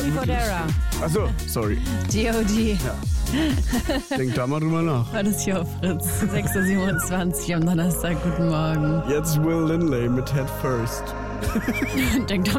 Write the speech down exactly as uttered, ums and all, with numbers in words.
Fodera. Achso, sorry. G O D. Ja. Denk da mal drüber nach. War das hier auf Fritz. sechs Uhr siebenundzwanzig am Donnerstag. Guten Morgen. Jetzt Will Lindley mit Head First. Denk doch